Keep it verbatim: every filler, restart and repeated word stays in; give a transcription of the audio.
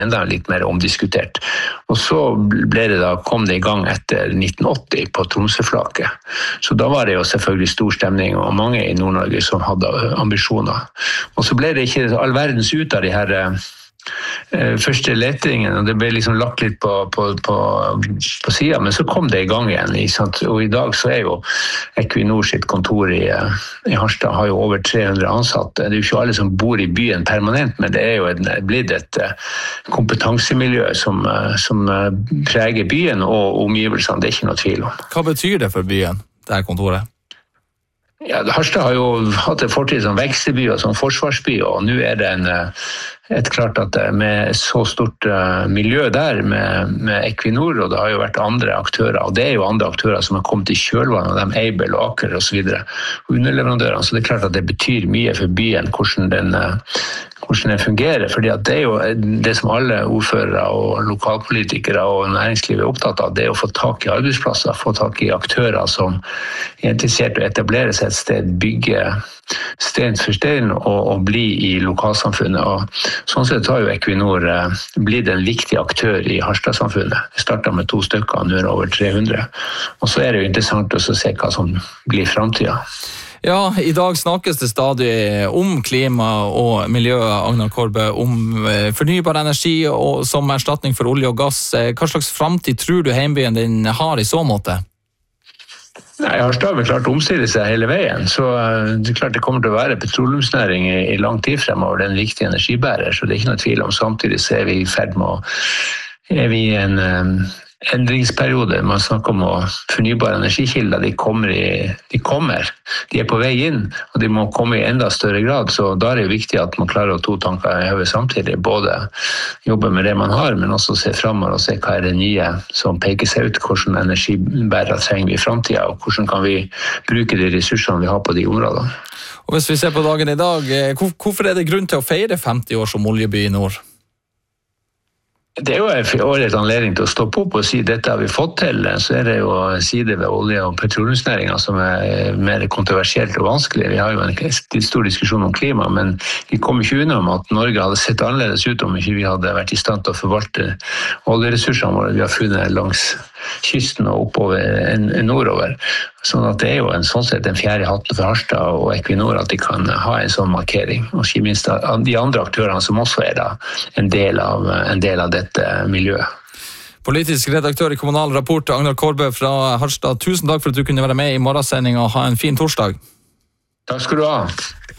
enda litt mer omdiskutert. Og så ble det da, kom det i gang etter nitten åtti på Tromsøflaket. Så da var det jo selvfølgelig stor stemning og mange i Nord-Norge som hadde ambisjoner. Og så ble det ikke all verdens ut av de her eh, første letingen, og det ble liksom lagt litt på, på, på, på siden, men så kom det i gang igjen. Sant? Og i dag så er jo Equinor sitt kontor i, i Harstad har jo over tre hundre ansatte. Det er jo ikke alle som bor i byen permanent, men det er jo et, blitt et kompetansemiljø som, som preger byen og omgivelsene, det er ikke noe tvil om. Hva betyr det for byen, det her kontoret? Ja, Harstad har jo hatt en fortid som vekstby og som forsvarsby, og nå er det en, et klart at med så stort miljø der med, med Equinor, og det har jo vært andre aktører, og det er jo andre aktører som har kommet i kjølvannet, de Aibel og Aker og så videre, og underleverandørene, så det er klart at det betyr mye for byen hvordan den, hvordan den fungerer, fordi at det er jo det som alle ordførere og lokalpolitikere og næringslivet er opptatt av, det er å få tak i arbeidsplasser, få tak i aktører som er interessert i å etablere seg et sted, bygge sten for sten og, og bli i lokalsamfunnet. Og sånn sett har jo Equinor eh, blitt en viktig aktør i Harstad-samfunnet. Vi startet med to stykker, nå er det over tre hundre. Og så er det jo interessant å se hva som blir fremtiden. Ja, i dag snakkes det stadig om klima og miljø, Agnar Korbe, om fornybar energi og som erstatning for olje og gass. Hva slags fremtid tror du heimbyen din har i så måte? Nei, Harstad har klart å omstille seg hele veien, så det er klart det kommer til å være petroleumsnæring i, i lang tid fremover, det er en viktig energibærer, så det er ikke noe tvil om. Samtidig så er vi i ferd med å, er vi i en um, endringsperiode. Man snakker om å fornybare energikilder, de kommer, i, de kommer, de er på vei inn, og de må komme i enda større grad, så da er det viktig at man klarer å to tanker i hodet samtidig, både jobbe med det man har, men også se fremover og se hva er det nye som peker seg ut, hvordan energibærere trenger vi i fremtiden, og hvordan kan vi bruke de ressursene vi har på de områdene. Og hvis vi ser på dagen i dag, hvorfor er det grunn til å feire femti år som oljeby i nord? Det er jo en årets anledning til å stoppe opp og si dette har vi fått til, så er det jo sider ved olje- og petroleumsnæringen som er mer kontroversielt og vanskelig. Vi har jo en stor diskusjon om klima, men vi kommer ikke unna med at Norge hadde sett annerledes ut om ikke vi hadde vært i stand til å forvalte oljeressursene våre vi har funnet langs kysten og oppover nordover. Sånn at det er jo en sånn sett en fjerde hatten for Harstad og Equinor at de kan ha en sånn markering. Og ikke minst de andre aktørene som også er da en del av, en del av dette miljøet. Politisk redaktør i Kommunal Rapport, Agnar Korbe fra Harstad. Tusen takk for at du kunne være med i morgensendingen og ha en fin torsdag. Takk skal du ha.